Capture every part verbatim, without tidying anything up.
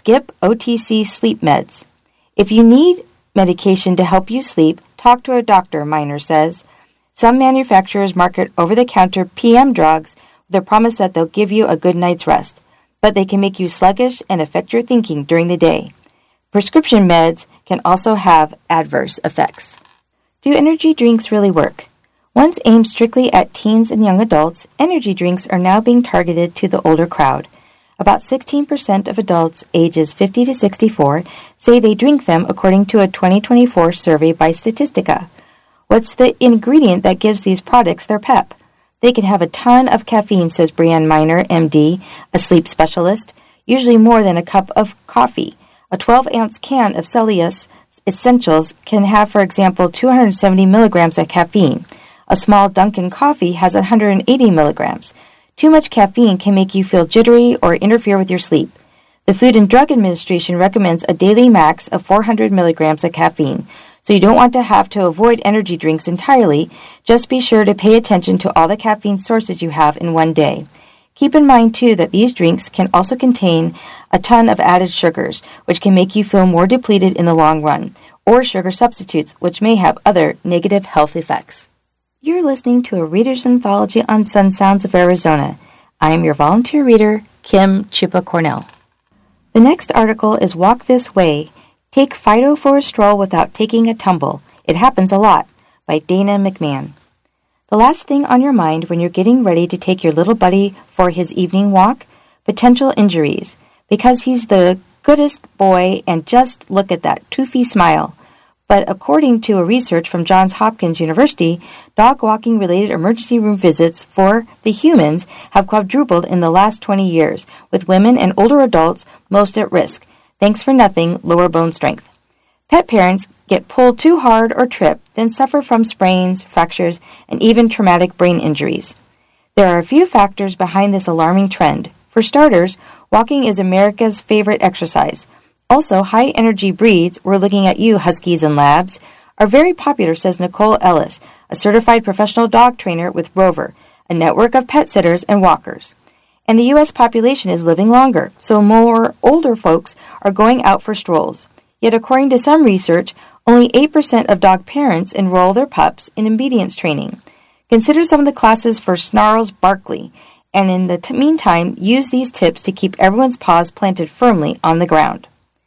skip O T C sleep meds. If you need medication to help you sleep, talk to a doctor, Miner says. Some manufacturers market over-the-counter P M drugs with the promise that they'll give you a good night's rest, but they can make you sluggish and affect your thinking during the day. Prescription meds can also have adverse effects. Do energy drinks really work? Once aimed strictly at teens and young adults, energy drinks are now being targeted to the older crowd. About sixteen percent of adults ages fifty to sixty-four say they drink them according to a twenty twenty-four survey by Statistica. What's the ingredient that gives these products their pep? They can have a ton of caffeine, says Brianne Miner, M D, a sleep specialist, usually more than a cup of coffee. A twelve-ounce can of Celsius Essentials can have, for example, two hundred seventy milligrams of caffeine. A small Dunkin' coffee has one hundred eighty milligrams. Too much caffeine can make you feel jittery or interfere with your sleep. The Food and Drug Administration recommends a daily max of four hundred milligrams of caffeine, so you don't want to have to avoid energy drinks entirely. Just be sure to pay attention to all the caffeine sources you have in one day. Keep in mind, too, that these drinks can also contain a ton of added sugars, which can make you feel more depleted in the long run, or sugar substitutes, which may have other negative health effects. You're listening to a Reader's Anthology on Sun Sounds of Arizona. I am your volunteer reader, Kim Chupa Cornell. The next article is Walk This Way. Take Fido for a Stroll Without Taking a Tumble. It Happens a Lot, by Dana McMahon. The last thing on your mind when you're getting ready to take your little buddy for his evening walk? Potential injuries. Because he's the goodest boy and just look at that toothy smile. But according to a research from Johns Hopkins University, dog walking-related emergency room visits for the humans have quadrupled in the last twenty years, with women and older adults most at risk. Thanks for nothing, lower bone strength. Pet parents get pulled too hard or trip, then suffer from sprains, fractures, and even traumatic brain injuries. There are a few factors behind this alarming trend. For starters, walking is America's favorite exercise. Also, high-energy breeds, we're looking at you, Huskies and Labs, are very popular, says Nicole Ellis, a certified professional dog trainer with Rover, a network of pet sitters and walkers. And the U S population is living longer, so more older folks are going out for strolls. Yet according to some research, only eight percent of dog parents enroll their pups in obedience training. Consider some of the classes for Snarls Barkley, and in the t- meantime, use these tips to keep everyone's paws planted firmly on the ground.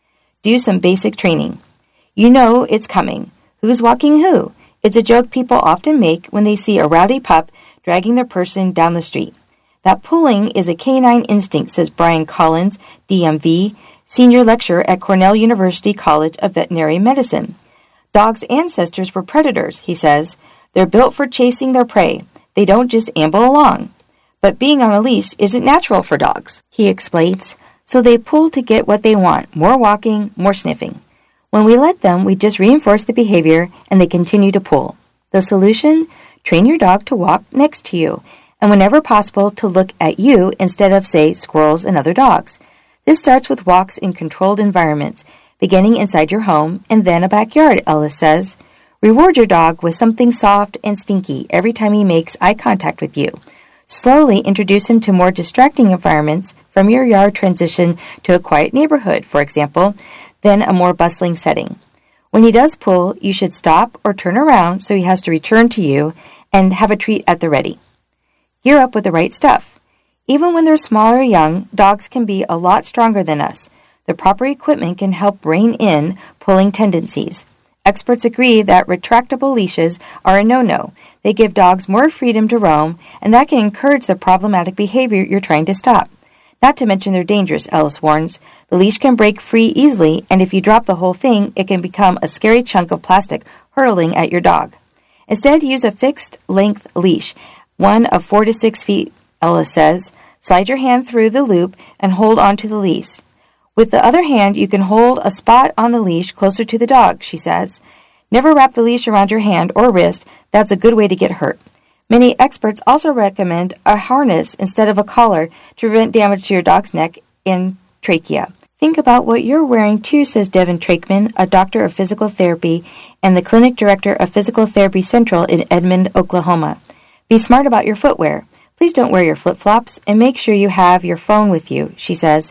Do some basic training. You know it's coming. Who's walking who? It's a joke people often make when they see a rowdy pup dragging their person down the street. That pulling is a canine instinct, says Brian Collins, D M V, senior lecturer at Cornell University College of Veterinary Medicine. Dogs' ancestors were predators, he says. They're built for chasing their prey. They don't just amble along. But being on a leash isn't natural for dogs, he explains. So they pull to get what they want, more walking, more sniffing. When we let them, we just reinforce the behavior and they continue to pull. The solution? Train your dog to walk next to you, and whenever possible to look at you instead of, say, squirrels and other dogs. This starts with walks in controlled environments, beginning inside your home and then a backyard, Ellis says. Reward your dog with something soft and stinky every time he makes eye contact with you. Slowly introduce him to more distracting environments, from your yard transition to a quiet neighborhood, for example, then a more bustling setting. When he does pull, you should stop or turn around so he has to return to you and have a treat at the ready. Gear up with the right stuff. Even when they're small or young, dogs can be a lot stronger than us. The proper equipment can help rein in pulling tendencies. Experts agree that retractable leashes are a no-no. They give dogs more freedom to roam, and that can encourage the problematic behavior you're trying to stop. Not to mention they're dangerous, Ellis warns. The leash can break free easily, and if you drop the whole thing, it can become a scary chunk of plastic hurtling at your dog. Instead, use a fixed-length leash, one of four to six feet, Ellis says. Slide your hand through the loop and hold onto the leash. With the other hand, you can hold a spot on the leash closer to the dog, she says. Never wrap the leash around your hand or wrist. That's a good way to get hurt. Many experts also recommend a harness instead of a collar to prevent damage to your dog's neck and trachea. Think about what you're wearing too, says Devin Trakeman, a doctor of physical therapy and the clinic director of Physical Therapy Central in Edmond, Oklahoma. Be smart about your footwear. Please don't wear your flip-flops and make sure you have your phone with you, she says.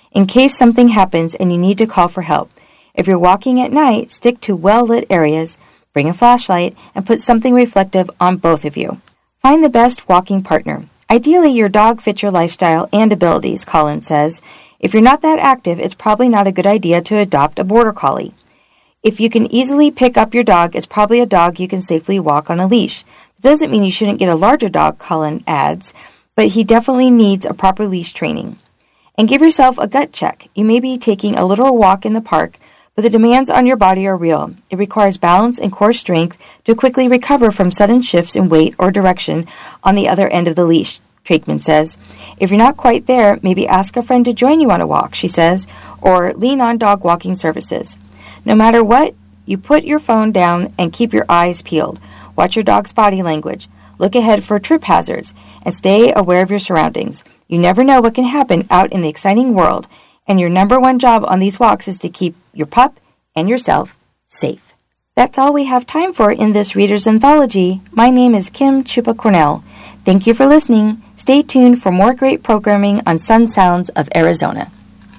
in case something happens and you need to call for help. If you're walking at night, stick to well-lit areas, bring a flashlight, and put something reflective on both of you. Find the best walking partner. Ideally, your dog fits your lifestyle and abilities, Collins says. If you're not that active, it's probably not a good idea to adopt a border collie. If you can easily pick up your dog, it's probably a dog you can safely walk on a leash. It doesn't mean you shouldn't get a larger dog, Collins adds, but he definitely needs a proper leash training. And give yourself a gut check. You may be taking a literal walk in the park, but the demands on your body are real. It requires balance and core strength to quickly recover from sudden shifts in weight or direction on the other end of the leash, Trakeman says. If you're not quite there, maybe ask a friend to join you on a walk, she says, or lean on dog walking services. No matter what, you put your phone down and keep your eyes peeled. Watch your dog's body language. Look ahead for trip hazards, and stay aware of your surroundings. You never know what can happen out in the exciting world, and your number one job on these walks is to keep your pup and yourself safe. That's all we have time for in this Reader's Anthology. My name is Kim Chupa Cornell. Thank you for listening. Stay tuned for more great programming on Sun Sounds of Arizona.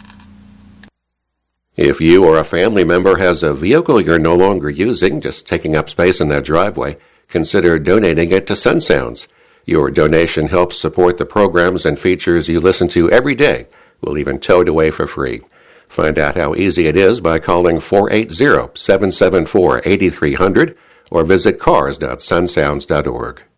If you or a family member has a vehicle you're no longer using, just taking up space in that driveway, consider donating it to Sun Sounds. Your donation helps support the programs and features you listen to every day. We'll even tow it away for free. Find out how easy it is by calling four eight zero, seven seven four, eight three zero zero or visit cars dot sun sounds dot org.